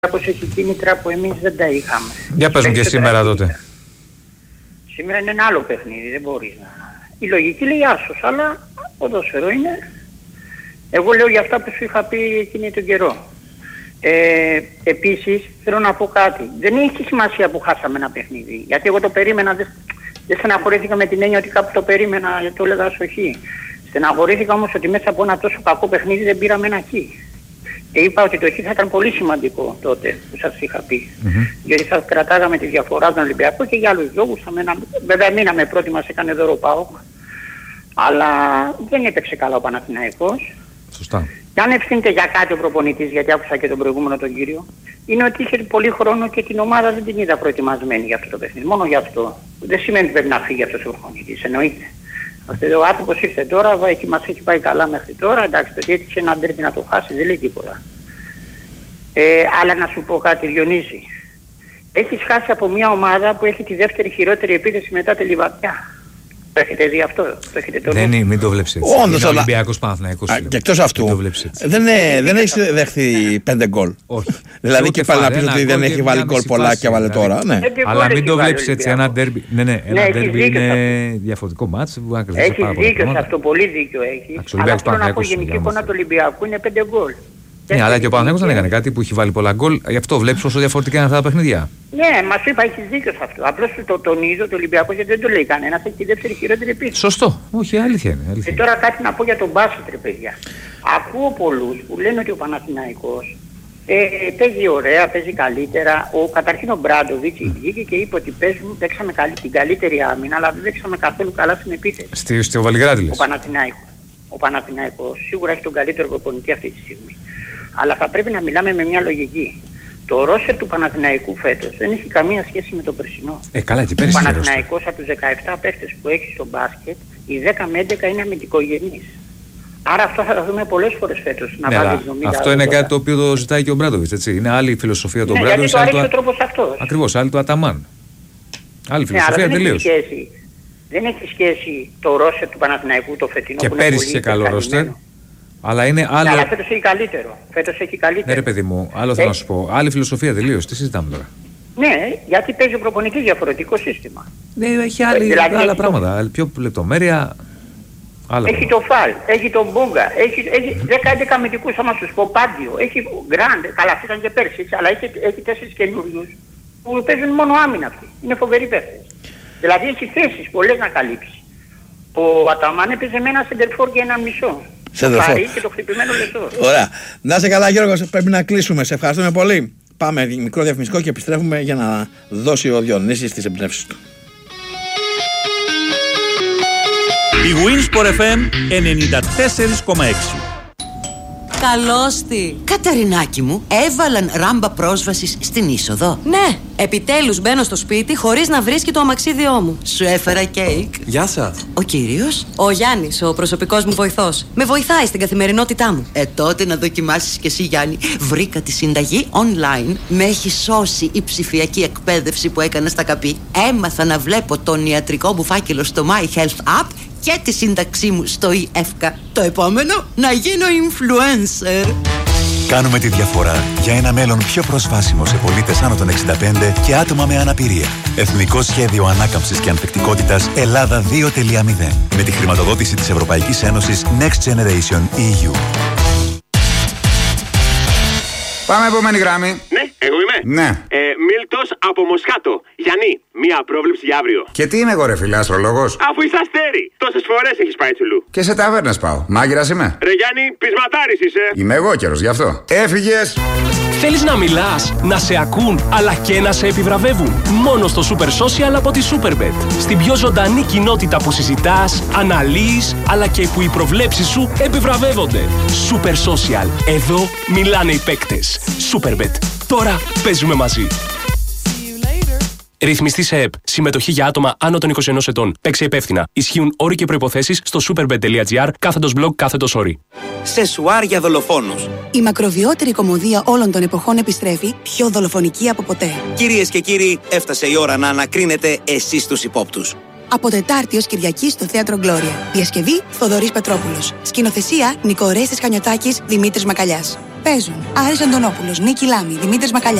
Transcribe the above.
Κάπως έχει κίνητρα που εμείς δεν τα είχαμε. Για πες μου και σήμερα τότε. Σήμερα είναι ένα άλλο παιχνίδι, δεν μπορείς να... Η λογική λέει άσος, αλλά ποδόσφαιρο είναι. Εγώ λέω για αυτά που σου είχα πει εκείνη τον καιρό. Επίσης θέλω να πω κάτι. Δεν έχει σημασία που χάσαμε ένα παιχνίδι. Γιατί εγώ το περίμενα, δεν στεναχωρήθηκα με την έννοια ότι κάπου το περίμενα, το έλεγα σοχή. Στεναχωρήθηκα όμως ότι μέσα από ένα τόσο κακό παιχνίδι δεν πήραμε ένα χι. Και είπα ότι το χι θα ήταν πολύ σημαντικό τότε που σας είχα πει. Γιατί θα κρατάγαμε τη διαφορά των Ολυμπιακών και για άλλους λόγους. Βέβαια μείναμε πρώτοι, μας έκανε δώρο ΠΑΟΚ. Αλλά δεν έπαιξε καλά ο Παναθηναϊκός. Σωστά. Και αν ευθύνεται για κάτι ο προπονητής, γιατί άκουσα και τον προηγούμενο τον κύριο, είναι ότι είχε πολύ χρόνο και την ομάδα δεν την είδα προετοιμασμένη για αυτό το παιχνίδι. Μόνο γι' αυτό. Δεν σημαίνει ότι πρέπει να φύγει αυτός ο προπονητής, εννοείται. Ο άνθρωπος ήρθε τώρα, μας έχει πάει καλά μέχρι τώρα, εντάξει, το ότι έτυχε ένα ντέρμπι να το χάσει δεν λέει τίποτα. Αλλά να σου πω κάτι, Διονύση. Έχεις χάσει από μια ομάδα που έχει τη δεύτερη χειρότερη επίθεση μετά τη Λιβαδιά. Το έχετε δει αυτό, το έχετε το δει. Μην το βλέπεις έτσι. Όντως, είναι Ολυμπιακός Παναθηναϊκός. Και εκτός αυτού, δεν έχει δεχθεί 5 γκολ. Όχι. Δηλαδή και πάλι να πεις ότι δεν έχει βάλει γκολ πολλά και βάλε τώρα. Ναι. Αλλά μην το βλέπεις έτσι, ένα ντέρμπι. Ναι, ένα ντέρμπι είναι διαφορετικό μάτς. Έχει δίκιο σε αυτό, πολύ δίκιο έχει. Αλλά θέλω να πω γενική εικόνα του Ολυμπιακού είναι 5 γκολ. Ναι, αλλά και ο Παναθηναϊκός δεν έκανε κάτι που έχει βάλει πολλά γκολ. Γι' αυτό βλέπεις πόσο διαφορετικά είναι αυτά τα παιχνίδια. Ναι, μας είπα, έχεις δίκιο σε αυτό. Απλώς το τονίζω το Ολυμπιακό γιατί δεν το λέει κανένας. Έχει τη δεύτερη χειρότερη επίθεση. Σωστό. Όχι, αλήθεια είναι. Και τώρα κάτι να πω για τον μπάσκετ, ρε παιδιά. Ακούω πολλούς που λένε ότι ο Παναθηναϊκός παίζει ωραία, παίζει καλύτερα. Καταρχήν ο Μπράντοβιτς βγήκε και είπε ότι παίξαμε την καλύτερη άμυνα, αλλά δεν παίξαμε καθόλου καλά στην επίθεση. Στο Βελιγράδι λες. Ο Παναθηναϊκός σίγουρα έχει τον καλύτερο προπονητή αυτή τη στιγμή. Αλλά θα πρέπει να μιλάμε με μια λογική. Το ρόστερ του Παναθηναϊκού φέτος δεν έχει καμία σχέση με το περσινό. Καλά, τι ο Παναθηναϊκός από τους 17 παίχτες που έχει στο μπάσκετ, οι 10 με 11 είναι αμυντικογενείς. Άρα αυτό θα το δούμε πολλές φορές φέτος. Ναι, να βάλει 70. Αυτό είναι κάτι το οποίο το ζητάει και ο Μπράντοβιτς, έτσι. Είναι άλλη φιλοσοφία του Μπράντοβιτς. Γιατί το αρέσει ο τρόπος αυτός. Ακριβώς, άλλη του Αταμάν. Άλλη φιλοσοφία τελείως. Δεν έχει σχέση το ρόστερ του Παναθηναϊκού το φετινό. Και πέρυσι είχε καλό ρόστερ. Αλλά είναι άλλο. Αλλά φέτος έχει καλύτερο. Ναι, ρε παιδί μου, άλλο θέλω να σου πω. Άλλη φιλοσοφία τελείως. Τι συζητάμε τώρα. Ναι, γιατί παίζει ο προπονητής διαφορετικό σύστημα. Ναι, έχει άλλα πράγματα. Πιο λεπτομέρεια. Έχει το Φαλ, έχει τον Μπούγκα, έχει 10-11 αμυντικούς άμα σου πω Πάντιο, έχει Γκραντ, καλά αυτή ήταν και πέρσι, αλλά έχει 4 καινούριους που παίζουν μόνο άμυνα αυτοί. Είναι φοβεροί παίχτες. Δηλαδή έχει θέσεις πολλές να καλύψει. Ο Αταμάν έπαιζε με ένα σεντερφόρ και ένα μισό. Και το χτυπημένο λεπτό. Ωραία. Να είσαι καλά, Γιώργο, πρέπει να κλείσουμε. Σε ευχαριστούμε πολύ. Πάμε μικρό διαφημιστικό και επιστρέφουμε για να δώσει ο Διονύσης τις εμπνεύσεις του. Η Winsport FM 94,6. Καλώς τη! Καταρινάκη μου, έβαλαν ράμπα πρόσβασης στην είσοδο. Ναι, επιτέλους μπαίνω στο σπίτι χωρίς να βρίσκει το αμαξίδιό μου. Σου έφερα κέικ. Γεια σας. Ο κύριος? Ο Γιάννης, ο προσωπικός μου βοηθός. Με βοηθάει στην καθημερινότητά μου. Τότε να δοκιμάσεις κι εσύ, Γιάννη. Βρήκα τη συνταγή online. Με έχει σώσει η ψηφιακή εκπαίδευση που έκανα στα ΚΑΠΗ. Έμαθα να βλέπω τον ιατρικό μου φάκελο στο My Health App και τη σύνταξή μου στο ΕΦΚΑ. Το επόμενο, να γίνω influencer. Κάνουμε τη διαφορά για ένα μέλλον πιο προσβάσιμο σε πολίτες άνω των 65 και άτομα με αναπηρία. Εθνικό Σχέδιο Ανάκαμψης και Ανθεκτικότητας Ελλάδα 2.0 με τη χρηματοδότηση της Ευρωπαϊκής Ένωσης Next Generation EU. Πάμε επόμενη γραμμή. Ναι, εγώ είμαι. Ναι. Μίλτος από Μοσχάτο. Γιάννη, μία πρόβλεψη για αύριο. Και τι είμαι εγώ, ρε φίλε, αστρολόγος? Αφού είσαι αστέρι. Τόσες φορές έχεις πάει τσουλού. Και σε ταβέρνες πάω. Μάγειρας είμαι. Ρε Γιάννη, πεισματάρης είσαι. Είμαι εγώ καιρός, γι' αυτό. Έφυγες. Θέλεις να μιλάς, να σε ακούν, αλλά και να σε επιβραβεύουν? Μόνο στο Super Social από τη Superbet. Στην πιο ζωντανή κοινότητα που συζητάς, αναλύεις, αλλά και που οι προβλέψεις σου επιβραβεύονται. Super Social. Εδώ μιλάνε οι παίκτες. Superbet. Τώρα παίζουμε μαζί. Ρυθμιστή σε ΕΠ. Συμμετοχή για άτομα άνω των 21 ετών. Παίξε υπεύθυνα. Ισχύουν όροι και προϋποθέσεις στο superbet.gr/blog/όροι. Σεσουάρ για δολοφόνους. Η μακροβιότερη κωμωδία όλων των εποχών επιστρέφει, πιο δολοφονική από ποτέ. Κυρίες και κύριοι, έφτασε η ώρα να ανακρίνετε εσείς τους υπόπτους. Από Τετάρτη ως Κυριακή στο Θέατρο Γκλώρια. Διασκευή Θοδωρής Πετρόπουλος. Σκηνοθεσία Νικορέστης Χανιωτάκης, Δημήτρης Μακαλιάς. Παίζουν Άρης Αντωνόπουλος, Νίκη Λάμη, Δημήτρης Μακαλιάς.